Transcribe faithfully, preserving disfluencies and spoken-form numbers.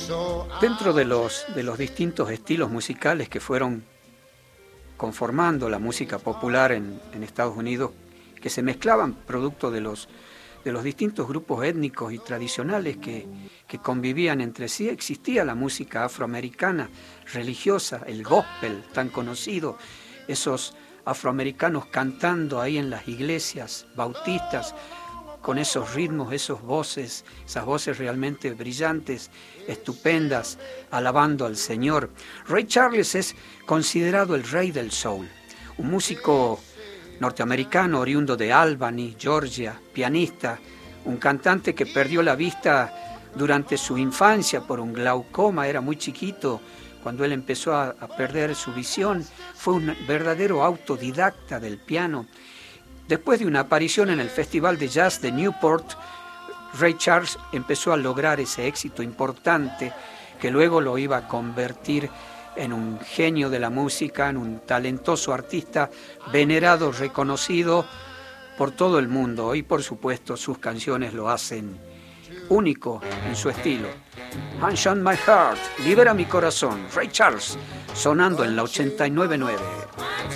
Dentro de los, de los distintos estilos musicales que fueron conformando la música popular en, en Estados Unidos, que se mezclaban producto de los, de los distintos grupos étnicos y tradicionales que, que convivían entre sí, existía la música afroamericana religiosa, el gospel tan conocido, esos afroamericanos cantando ahí en las iglesias bautistas, con esos ritmos, esos voces, esas voces realmente brillantes, estupendas, alabando al Señor. Ray Charles es considerado el rey del soul, un músico norteamericano oriundo de Albany, Georgia, pianista, un cantante que perdió la vista durante su infancia por un glaucoma, era muy chiquito cuando él empezó a, a perder su visión, fue un verdadero autodidacta del piano. Después de una aparición en el Festival de Jazz de Newport, Ray Charles empezó a lograr ese éxito importante que luego lo iba a convertir en un genio de la música, en un talentoso artista venerado, reconocido por todo el mundo. Y por supuesto sus canciones lo hacen único en su estilo. Unshine My Heart, libera mi corazón, Ray Charles, sonando en la ochenta y nueve punto nueve.